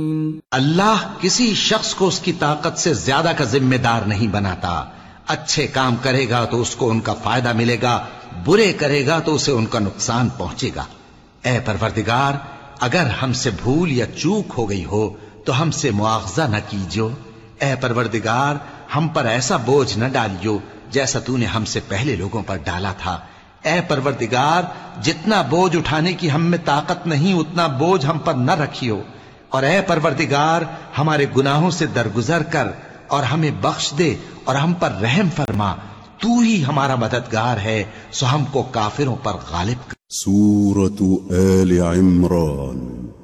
अल्लाह किसी शख्स को उसकी ताकत से ज्यादा का जिम्मेदार नहीं बनाता। अच्छे काम करेगा तो उसको उनका फायदा मिलेगा, बुरे करेगा तो उसे उनका नुकसान पहुंचेगा। ऐ परवरदिगार, अगर हमसे भूल या चूक हो गई हो तो हमसे मुआवजा न कीजियो। ऐ परवरदिगार, हम पर ऐसा बोझ न डालियो जैसा तूने हमसे पहले लोगों पर डाला था। ऐ परवरदिगार, जितना बोझ उठाने की हम में ताकत नहीं उतना बोझ हम पर न रखियो। और ऐ परवरदिगार, हमारे गुनाहों से दरगुजर कर और हमें बख्श दे और हम पर रहम फरमा। तू ही हमारा मददगार है, सो हमको काफिरों पर गालिब कर। सूरत आल इमरान